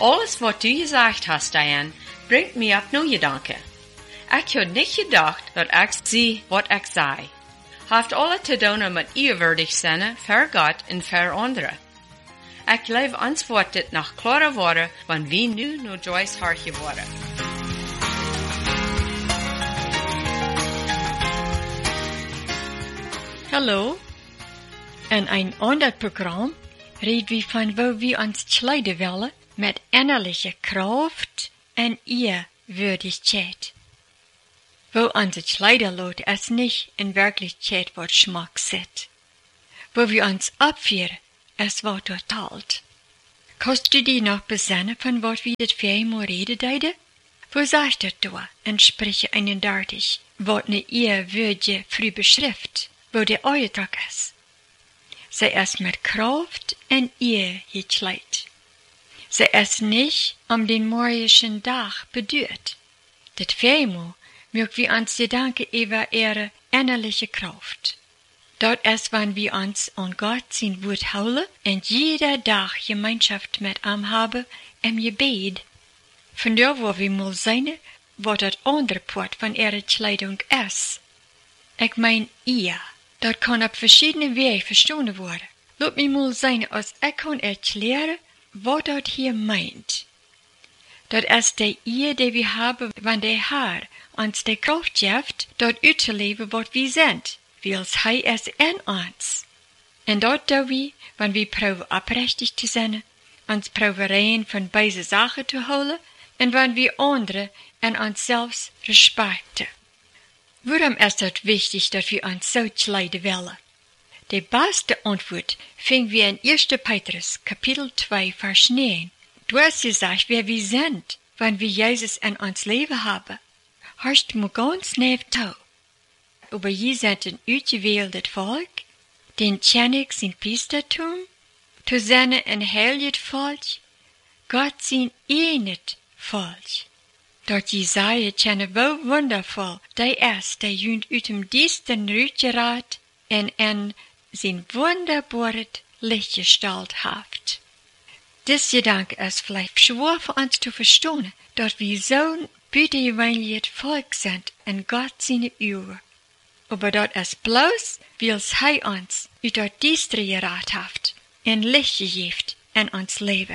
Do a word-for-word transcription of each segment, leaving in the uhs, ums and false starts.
Alles, was du gesagt hast, Diane, bringt mir auf neue Gedanken. Ich had nicht gedacht, dat ich zie wat ich sei. Haft alle te doen met eerwürdig zijn, voor God en voor anderen. Ik leef antwoordet nach klare woorden, wann wie nu no Joyce hart geworden. Hallo. In ein ander Programm reden wir von, wo wir uns kleiden wollen, mit innerlicher Kraft und Ehrwürdigkeit. Wo unser Kleiderlot es nicht in Wirklichkeit wat Schmack sitzt. Wo wir uns abführen, es wat dort halt. Kannst du dich noch besinnen, von wat wir das viermal reden deide? Wo sagt das da in Sprüche einunddreißig, wat ne ehrwürdige früh beschrift, wo der Eutrag ist? Sie ist mit Kraft und Ehr gekleidet. Sie ist nicht um den morgischen Tag bedürt. Das viermal mögen wir uns Gedanken über ihre innerliche Kraft. Dort ist, wenn wir uns an Gott sein Wort holen und jeder Tag Gemeinschaft mit ihm haben im Gebet. Von da, wo wir mal sein, wo das andere Part von ihrer Kleidung ist. Ich mein ihr. Das kann auf verschiedene Wege verstanden werden. Lass mich mal sein, als ich kann erklären, was das hier meint. Das ist der ihr, die wir haben, wenn der Herr uns die Kraft gibt, dort auszuleben, was wir sind, weil Hij ist in uns. Und dort da wir, wenn wir proben aufrichtig zu sein, uns proben von beide Sachen zu holen, und wenn wir andere und uns selbst respekten. Warum ist es wichtig, dass wir uns so kleiden wollen? Die beste Antwort finden wir in erster Petrus, Kapitel zwei, Vers neun. Du hast gesagt, wer wir sind, wenn wir Jesus in uns Leben haben. Hörst du ganz neu zu. Aber je sind ein ausgewähltes Volk, den König sein Priestertum, zu sein ein heiliges Volk, Gott sein eigenes Volk. Dort Jesaja kenne wo wundervoll, der ist, der jünd uit dem Diensten rütgerat en en sein wunderbares Lichtgestalt haft. Dies Gedanke ist vielleicht schwer für uns zu verstehen, dort wir so ein büteveinliches Volk sind in Gott seine Augen. Aber dort ist bloß, weil Hij uns uit dort Diestre gerat haft en Licht gegeben in uns Leben.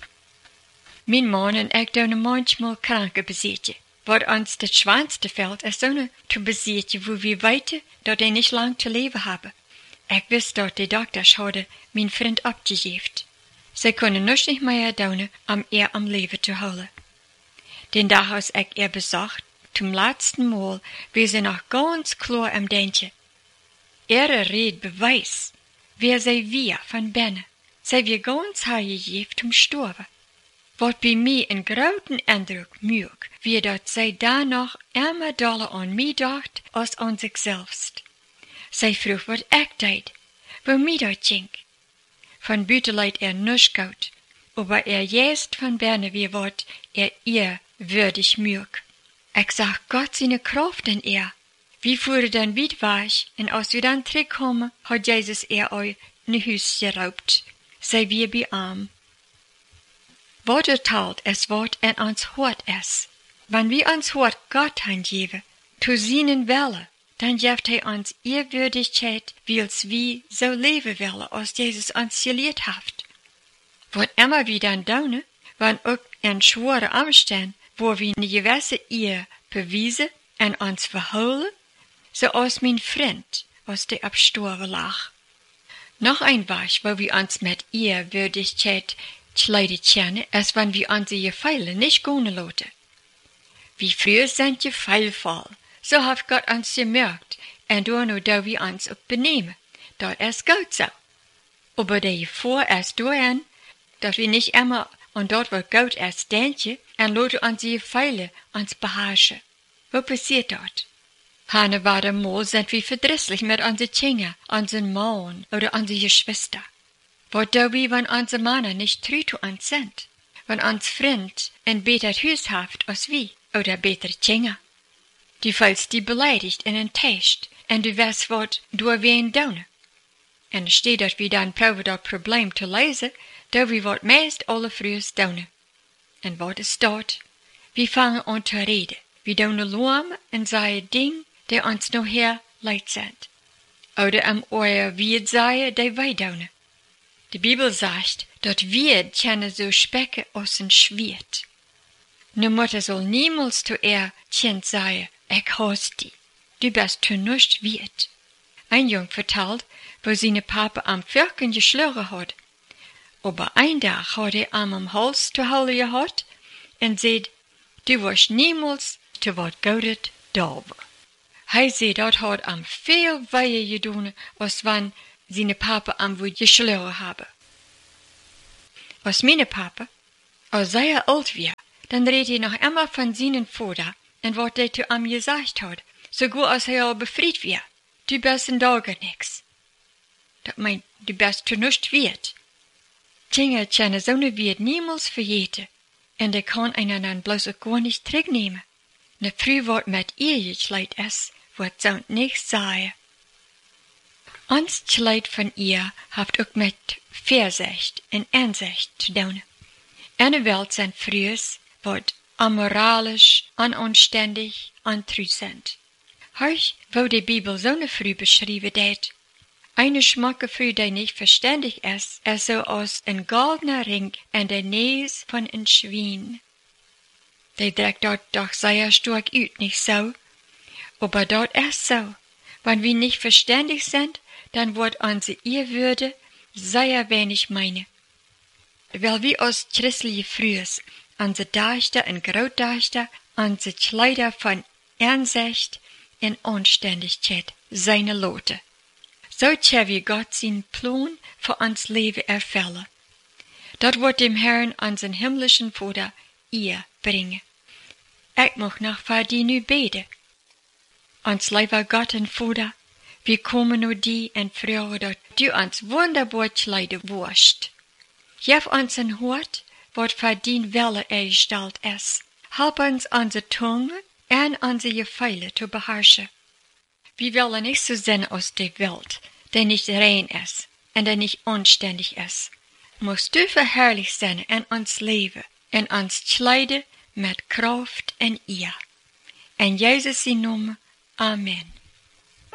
Mijn man en ik doen manchmal kranke bezietje. Wat ons het schwanste fällt, is zo'n te bezietje, wo wir weten dat die nicht lang te leven hebben. Ik wist dat die dokters hadden mijn vriend opgegeven. Ze kunnen niets niet meer doen om er am leven te houden. Den dag als ik er bezocht, zum laatsten Mal, wie ze nog ganz klar am denken. Ihre Red beweis, wer zij wir van binnen. Zij wir ganz hergegeven zum Sterben. Wat bij mij een groten indruk maakt, wie dat zij daar nog immer doller aan mij dacht als aan zichzelf. Zij vroeg wat ik deed, wo mij dat ging. Van buiten leid er niets goed, aber er juist van binnen wie wat er ihr würdig maakt. Ik zag Gott seine Kraft in er. Wie fuhren dann weit weg, en als wir dann terugkomen, hat Jesus er euch in huis geraubt. Zij wir bij arm. Wat er talt, es wat in ons hart is. Wenn wir uns hart Gott hingeben, zu seinen Wille, dann gibt Hij uns Ehrwürdigkeit, weils wir so leben wollen, als Jesus uns gelehrt hat. Wat immer wir dann tun, wenn auch in schwere Umständen, wo wir eine gewisse Ehr beweisen und uns verholen, so als mein Freund, als der abstorben lag. Noch ein Weg, wo wir uns mit Ehrwürdigkeit kleidet können, als wenn wir unsere Gefeile nicht gehen lassen. Wie früher sind Gefeile voll, so hat Gott uns gemerkt, und da nur da wir uns auch benehmen. Das ist gut so. Aber der Gefahr ist darin, dass wir nicht immer an dort, wo Gott ist, denken, und lassen unsere Gefeile uns beherrschen. Was passiert dort? Hanne war der Mal sind wir verdrisslich mit unseren Kindern, unseren Mann oder unseren Geschwister. Was da wir, wenn unsere Männer nicht treu zu uns sind, wenn uns Freund ein beter Haus haft als wir oder beter Kinder. Du fühlst dich beleidigt und enttäuscht und du weißt, was du wen tun. Und steht, dass wir dann proben das Problem zu lösen, da wir was meist alle frühs tun. En wat is dat? We vangen aan te reden. We doen alarm en zeggen dingen die ons nog her leid zijn. Oder am oor wie het zeggen die wij doen. De Bibel zegt dat wir kennen so spekken als een schwert. Nu moet er zal niemals zu er kent zeggen, ik haas die. Du bist zu nichts wert. Ein Jung vertelt, wo seine Papa am Vierken geschlagen hat. Aber ein Tag hat er am am Hals zu houden gehad en zei, du warst niemals te wat Goudet da war. Hij zei dat had am veel weier gedaan, als wann seine Papa am woord geschlagen hebben. Als meine Papa, als er alt war, dann redet er noch immer von seinen Vater en wat hij zu am gesagt hat, so gut als hij al befried war. Du bist ein Dauger nix. Dat meint, du bist zu nichts wert. Dinge können so ne Wert niemals vergeten, en de kann einen dann bloß auch gar nicht zurücknehmen. Ne früh wat mit ihr geschleit ist, wird so nichts sagen. Ons Kleid von ihr haft auch mit Versicht en Einsicht zu tun. Eine Welt sind frühes, wat amoralisch, unanständig, untreu sind. Heuch, wo die Bibel so ne früh beschrieben det. Eine schmacke früh, die nicht verständig ist, ist so aus ein goldener Ring an der Näs von ein Schwein. Die drückt dort doch sehr stark ut, nicht so? Aber dort ist so. Wenn wir nicht verständig sind, dann wird unsere Ehrwürde sehr wenig meine. Weil wir aus christliche Frühes, unsere Deichter und Graudeichter, unsere Kleider von Einsicht und Anständigkeit, seine Lote. So tja wir Gott sein Plan für uns Leben erfüllen. Dort wird dem Herrn unseren himmlischen Vater ihr bringen. Ich mag noch für die nu beten. Uns lieber Gott und Vater, wir kommen nur die und fragen, dass du uns wunderbar kleiden wirst. Gib uns ein Hort, was für dein Wille ergestellt ist. Help uns unsere Zunge und unsere Gefühle zu beherrschen. Wir wollen nicht so sein aus der Welt, der nicht rein ist und der nicht anständig ist. Musst du verherrlicht sein in uns Leben, in uns kleiden mit Kraft und Ehr. In Jesus' Namen, Amen.